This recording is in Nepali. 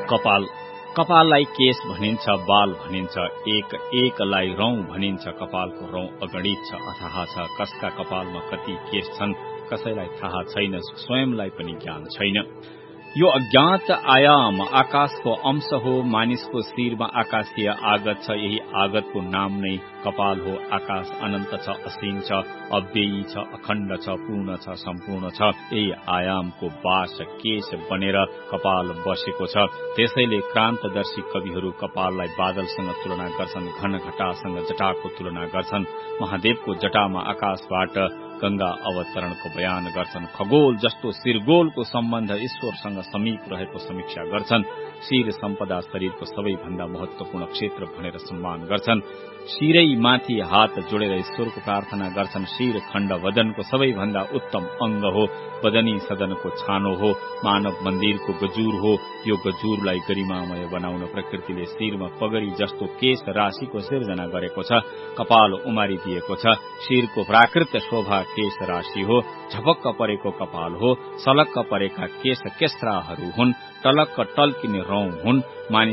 कपाल कपाललाई केश भनिन्छ, बाल भनिन्छ, एकलाई रौं भनिन्छ। कपालको रौं अगणित छ, अथाह छ। कसका कपालमा कति केश छन् कसैलाई थाहा छैन, स्वयंलाई पनि ज्ञान छैन। यो अज्ञात आयाम आकाशको अंश हो। मानिसको शिरमा आकाशीय आगत छ, यही आगतको नाम नै कपाल हो। आकाश अनन्त छ, असीम छ, अव्ययी छ, अखण्ड छ, पूर्ण छ, सम्पूर्ण छ। यही आयामको बास केश बनेर कपाल बसेको छ। त्यसैले क्रान्तदर्शी कविहरू कपाललाई बादलसँग तुलना गर्छन्, घन घटासँग जटाको तुलना गर्छन्। महादेवको जटामा आकाशबाट गंगा अवतरणको बयान गर्छन्। खगोल जस्तो शिरगोलको सम्बन्ध ईश्वरसँग समीप रहेको समीक्षा गर्छन्। शिर सम्पदा शरीरको सबैभन्दा महत्वपूर्ण क्षेत्र भनेर सम्मान गर्छन्। शिरै माथि हात जोडेर ईश्वरको प्रार्थना गर्छन्। शिर खण्ड वदनको सबैभन्दा उत्तम अंग हो। वदनी सदनको छानो हो, मानव मन्दिरको गजुर हो। यो गजुरलाई गरिमामय बनाउन प्रकृतिले शिरमा पगडी जस्तो केश राशिको सिर्जना गरेको छ। कपाल उमारिदिएको छ। शिरको प्राकृत शोभा केश राशि हो। झपक्क परेको कपाल हो। सलक्क परेका केश केस्राहरू हुन्। टलक्क टल्किने रौं हुन्।